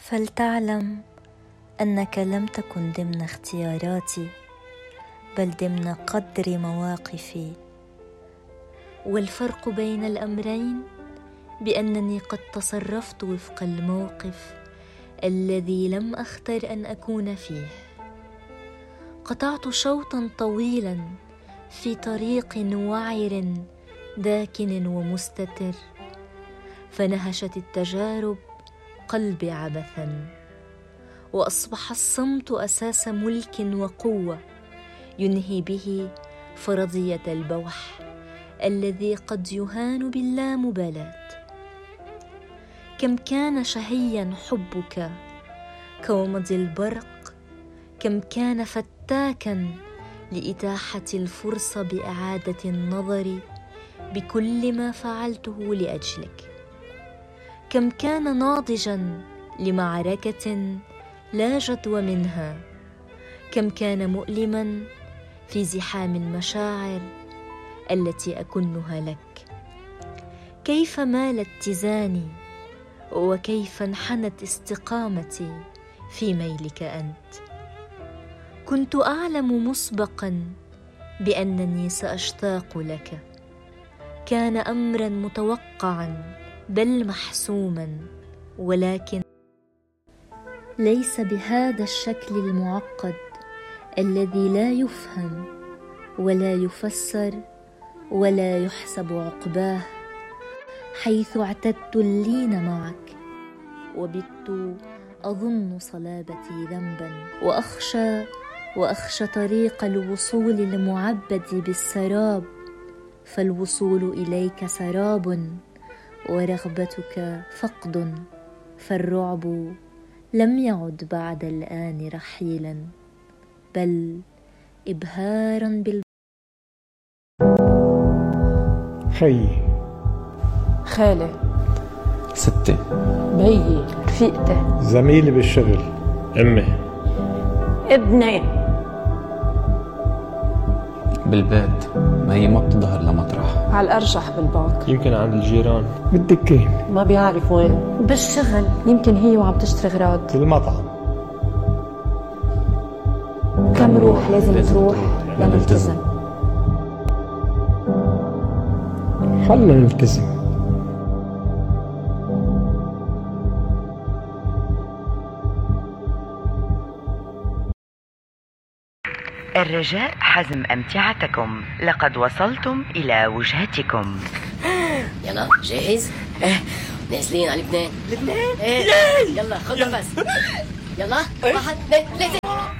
فلتعلم أنك لم تكن ضمن اختياراتي، بل ضمن قدر مواقفي. والفرق بين الأمرين بأنني قد تصرفت وفق الموقف الذي لم أختر أن أكون فيه. قطعت شوطا طويلا في طريق وعر داكن ومستتر، فنهشت التجارب قلبي عبثا، وأصبح الصمت أساس ملك وقوة ينهي به فرضية البوح الذي قد يهان باللامبالاة. كم كان شهيا حبك كومض البرق، كم كان فتاكا لإتاحة الفرصة بإعادة النظر بكل ما فعلته لأجلك. كم كان ناضجا لمعركة لا جدوى منها، كم كان مؤلما في زحام المشاعر التي أكنها لك. كيف مال اتزاني وكيف انحنت استقامتي في ميلك أنت. كنت أعلم مسبقا بأنني سأشتاق لك، كان أمرا متوقعا بل محسوما، ولكن ليس بهذا الشكل المعقد الذي لا يفهم ولا يفسر ولا يحسب عقباه، حيث اعتدت اللين معك وبت أظن صلابتي ذنبا، وأخشى طريق الوصول المعبد بالسراب، فالوصول إليك سراب ورغبتك فقد، فالرعب لم يعد بعد الآن رحيلا بل إبهارا خالي، ستي، بيي، رفيقتي، زميلي بالشغل، أمي، ابني، بالبيت. ما هي ما بتظهر لمطرح، على الأرجح بالبنك، يمكن عند الجيران، بالدكين، ما بيعرف وين، بالشغل، يمكن هي وعم تشتري غراض، بالمطعم. كم روح لازم تروح لنلتزم. خلنا نلتزم. الرجاء حزم أمتعتكم، لقد وصلتم إلى وجهتكم. يلا جاهز؟ نازلين على لبنان. يلا خذ نفس. يلا 1 2 3.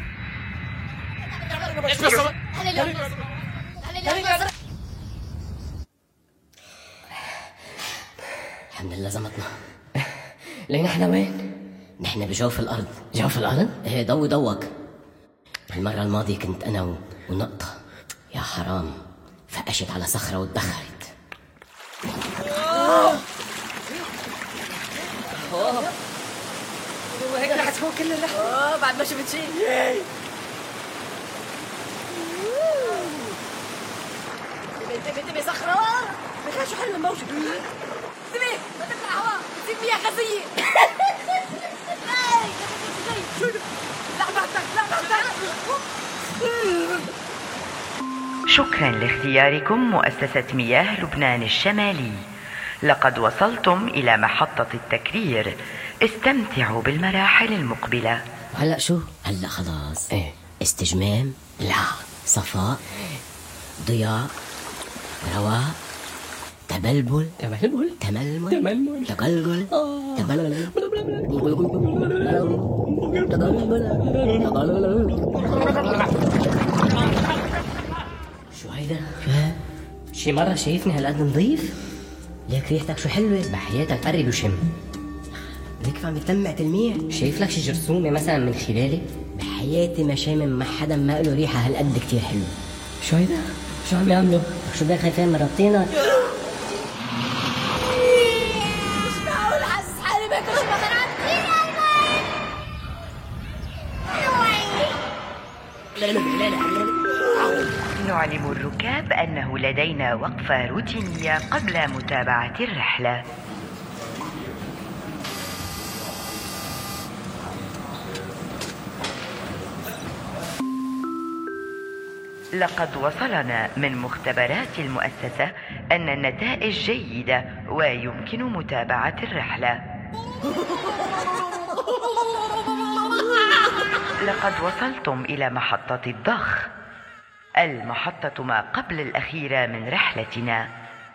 الحمد لله زمتنا. لين احنا وين؟ نحن بجوف الأرض. جوف الأرض؟ ايه ضوي ضوك. المرة الماضية كنت أنا ونقطة، يا حرام فقشت على صخرة واتدخلت. وهيك رح تكون كل اللحظة. بعد ما شفت شيء. انتبه صخرة. بخير شو حل الموجة. انتبه ما تطلع هواء تصير فيها خزية. شكرا لاختياركم مؤسسة مياه لبنان الشمالي. لقد وصلتم إلى محطة التكرير، استمتعوا بالمراحل المقبلة. هلأ شو؟ هلأ خلاص. ايه استجمام؟ لا. صفاء؟ ضياء؟ رواء؟ تبلبل؟ تململ؟ تقلقل؟ تبلبل؟ شو هيدا؟ شي مرة شايفني هالقد نظيف؟ ليك ريحتك شو حلوة. بحياتك قرب وشم. ليك عم يتلمع تلميع. شايف لك شي جرثومة مثلا من خلالي؟ بحياتي ما شامم مع حدا ما له ريحة هالقد كتير حلوة. شو هيدا؟ شو عم يعملوا؟ شو داخل خايفين من ربطينا؟ مش معقول حاسس حالي باكل شي مغرات. نعلم الركاب أنه لدينا وقفة روتينية قبل متابعة الرحلة. لقد وصلنا من مختبرات المؤسسة أن النتائج جيدة ويمكن متابعة الرحلة. لقد وصلتم إلى محطة الضخ، المحطة ما قبل الأخيرة من رحلتنا.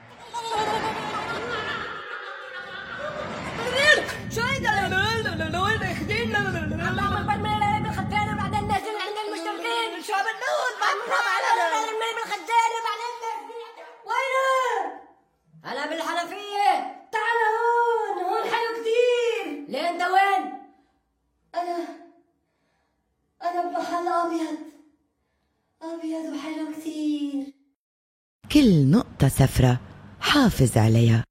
شو هيدا؟ وين اخدين؟ بالخدانة بعدين نازل عند المشتركين. شو بنقول؟ بالخدانة بعدين وينه؟ أنا بالحنفية. تعال هون حلو كتير. ليه أنت وين؟ أنا بمحل أبيض وحلو كتير. كل نقطة سفرة حافظ عليها.